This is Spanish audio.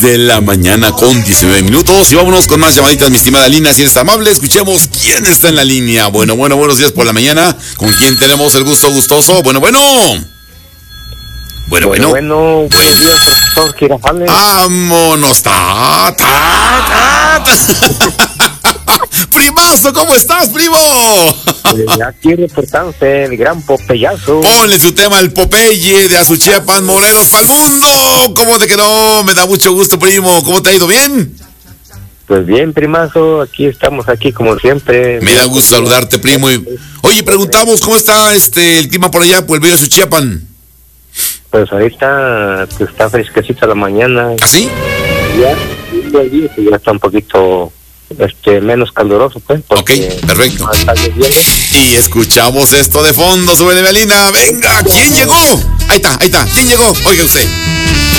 de la mañana con 19 minutos. Y vámonos con más llamaditas, mi estimada Lina. Si eres amable, escuchemos quién está en la línea. Bueno, buenos días por la mañana. ¿Con quién tenemos el gusto gustoso? Bueno. Buenos días, profesor Girafales. Vámonos. Primazo, ¿cómo estás, primo? Aquí reportándose el gran Popeyazo. Ponle su tema al Popeye de Azuchiapan, Morelos, pa'l mundo. ¿Cómo te quedó? Me da mucho gusto, primo. ¿Cómo te ha ido? ¿Bien? Pues bien, primazo, aquí estamos como siempre. Me da gusto saludarte, primo. Oye, preguntamos, ¿cómo está el clima por allá, por el bello Azuchiapan? Pues ahorita pues, está fresquecita la mañana. ¿Ah, sí? Ya está un poquito menos caluroso, pues. Ok, perfecto. Y escuchamos esto de fondo, súbele, Belina. Venga, ¿quién llegó? Ahí está. ¿Quién llegó? Oiga usted.